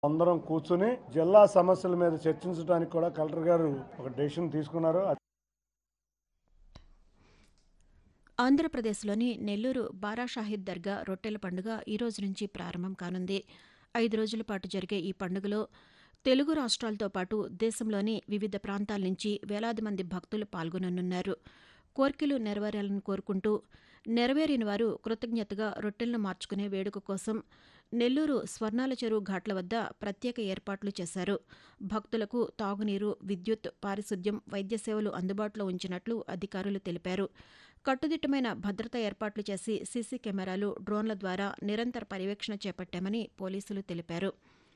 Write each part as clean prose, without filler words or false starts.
అందరం కూర్చుని జిల్లా సమస్యల మీద చర్చించడానికి కూడా కలెక్టర్ గారు ఒక డెసిషన్ తీసుకున్నారు. ఆంధ్రప్రదేశ్లోని నెల్లూరు బారాషాహిద్ దర్గా రొట్టెల పండుగ ఈ రోజు నుంచి ప్రారంభం కానుంది. 5 రోజుల పాటు జరిగే ఈ పండుగలో తెలుగు రాష్ట్రాలతో పాటు దేశంలోని వివిధ ప్రాంతాల నుంచి వేలాది మంది భక్తులు పాల్గొననున్నారు. కోర్కెలు నెరవేరాలని కోరుకుంటూ నెరవేరిన వారు కృతజ్ఞతగా రొట్టెలను మార్చుకునే వేడుక కోసం నెల్లూరు స్వర్ణాల చెరువు ఘాట్ల వద్ద ప్రత్యేక ఏర్పాట్లు చేశారు. భక్తులకు తాగునీరు, విద్యుత్, పారిశుద్ధ్యం, వైద్య సేవలు అందుబాటులో ఉంచినట్లు అధికారులు తెలిపారు. కట్టుదిట్టమైన భద్రతా ఏర్పాట్లు చేసి సీసీ కెమెరాలు, డ్రోన్ల ద్వారా నిరంతర పర్యవేక్షణ చేపట్టామని పోలీసులు తెలిపారు.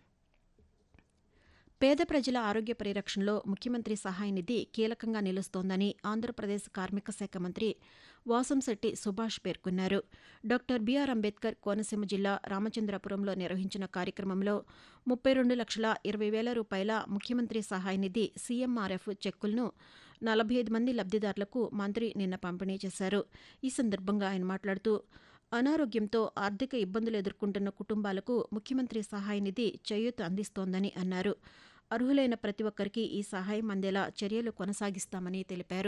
పేద ప్రజల ఆరోగ్య పరిరక్షణలో ముఖ్యమంత్రి సహాయ నిధి కీలకంగా నిలుస్తోందని ఆంధ్రప్రదేశ్ కార్మిక శాఖ మంత్రి వాసంశెట్టి సుభాష్ పేర్కొన్నారు. డాక్టర్ బీఆర్ అంబేద్కర్ కోనసీమ జిల్లా రామచంద్రపురంలో నిర్వహించిన కార్యక్రమంలో 32,20,000 రూపాయల ముఖ్యమంత్రి సహాయ నిధి సీఎంఆర్ఎఫ్ చెక్కులను 45 మంది లబ్దిదారులకు మంత్రి నిన్న పంపిణీ చేశారు. ఈ సందర్భంగా ఆయన మాట్లాడుతూ అనారోగ్యంతో ఆర్థిక ఇబ్బందులు ఎదుర్కొంటున్న కుటుంబాలకు ముఖ్యమంత్రి సహాయ నిధి చేయూత అందిస్తోందని అన్నారు. అర్హులైన ప్రతి ఒక్కరికి ఈ సహాయం అందేలా చర్యలు కొనసాగిస్తామని తెలిపారు.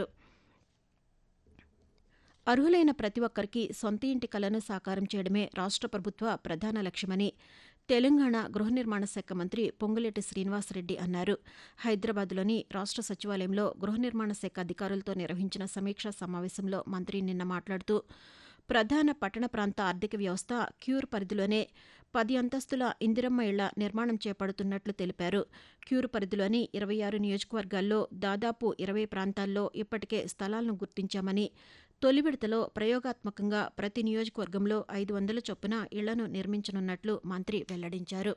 అర్హులైన ప్రతి ఒక్కరికి సొంత ఇంటి కలను సాకారం చేయడమే రాష్ట్ర ప్రభుత్వ ప్రధాన లక్ష్యమని తెలంగాణ గృహ నిర్మాణ శాఖ మంత్రి పొంగులేటి శ్రీనివాసరెడ్డి అన్నారు. హైదరాబాద్లోని రాష్ట్ర సచివాలయంలో గృహ నిర్మాణ శాఖ అధికారులతో నిర్వహించిన సమీక్షా సమావేశంలో మంత్రి నిన్న మాట్లాడుతూ ప్రధాన పట్టణ ప్రాంత ఆర్థిక వ్యవస్థ క్యూర్ పరిధిలోనే 10 అంతస్తుల ఇందిరమ్మ ఇళ్ల నిర్మాణం చేపడుతున్నట్లు తెలిపారు. క్యూర్ పరిధిలోని 26 నియోజకవర్గాల్లో దాదాపు 20 ప్రాంతాల్లో ఇప్పటికే స్థలాలను గుర్తించామని, తొలి విడతలో ప్రయోగాత్మకంగా ప్రతి నియోజకవర్గంలో 500 చొప్పున ఇళ్లను నిర్మించనున్నట్లు మంత్రి వెల్లడించారు.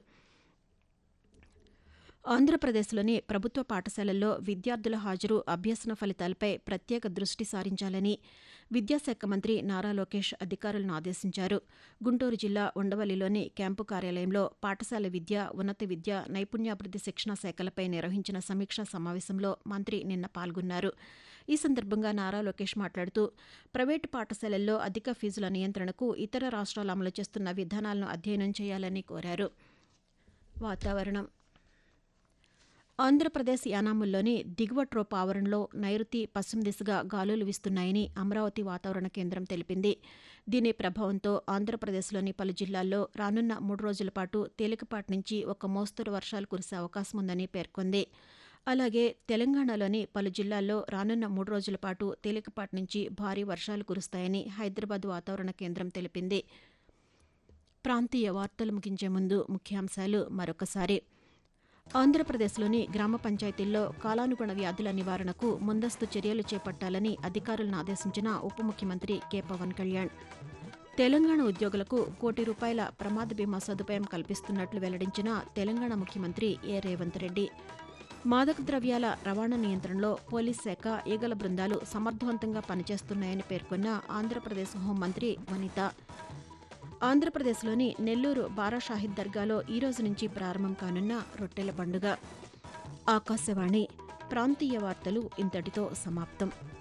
ఆంధ్రప్రదేశ్లోని ప్రభుత్వ పాఠశాలల్లో విద్యార్థుల హాజరు, అభ్యసన ఫలితాలపై ప్రత్యేక దృష్టి సారించాలని విద్యాశాఖ మంత్రి నారా లోకేష్ అధికారులను ఆదేశించారు. గుంటూరు జిల్లా ఉండవల్లిలోని క్యాంపు కార్యాలయంలో పాఠశాల విద్య, ఉన్నత విద్య, నైపుణ్యాభివృద్ధి శిక్షణ శాఖలపై నిర్వహించిన సమీక్షా సమావేశంలో మంత్రి నిన్న పాల్గొన్నారు. ఈ సందర్భంగా నారా లోకేష్ మాట్లాడుతూ ప్రైవేటు పాఠశాలల్లో అధిక ఫీజుల నియంత్రణకు ఇతర రాష్ట్రాలు అమలు చేస్తున్న విధానాలను అధ్యయనం చేయాలని కోరారు. వాతావరణం. ఆంధ్రప్రదేశ్ యానాముల్లోని దిగువ ట్రోప్ ఆవరణలో నైరుతి, పశ్చిమ దిశగా గాలులు వీస్తున్నాయని అమరావతి వాతావరణ కేంద్రం తెలిపింది. దీని ప్రభావంతో ఆంధ్రప్రదేశ్లోని పలు జిల్లాల్లో రానున్న 3 రోజుల పాటు తేలికపాటి నుంచి ఒక మోస్తరు వర్షాలు కురిసే అవకాశం ఉందని పేర్కొంది. అలాగే తెలంగాణలోని పలు జిల్లాల్లో రానున్న 3 రోజుల పాటు తేలికపాటి నుంచి భారీ వర్షాలు కురుస్తాయని హైదరాబాద్ వాతావరణ కేంద్రం తెలిపింది. ప్రాంతీయ వార్తలు ముగించే ముందు ముఖ్యాంశాలు మరొకసారి. ఆంధ్రప్రదేశ్లోని గ్రామ పంచాయతీల్లో కాలానుగుణ వ్యాధుల నివారణకు ముందస్తు చర్యలు చేపట్టాలని అధికారులను ఆదేశించిన ఉప ముఖ్యమంత్రి కె పవన్ కళ్యాణ్. తెలంగాణ ఉద్యోగులకు ₹1,00,00,000 ప్రమాద బీమా సదుపాయం కల్పిస్తున్నట్లు వెల్లడించిన తెలంగాణ ముఖ్యమంత్రి ఏ రేవంత్ రెడ్డి. మాదక ద్రవ్యాల రవాణా నియంత్రణలో పోలీస్ శాఖ, ఈగల బృందాలు సమర్థవంతంగా పనిచేస్తున్నాయని పేర్కొన్న ఆంధ్రప్రదేశ్ హోంమంత్రి వనిత. ఆంధ్రప్రదేశ్లోని నెల్లూరు బారాషాహిద్ దర్గాలో ఈ రోజు నుంచి ప్రారంభం కానున్న రొట్టెల పండుగ. ఆకాశవాణి ప్రాంతీయ వార్తలు ఇంతటితో సమాప్తం.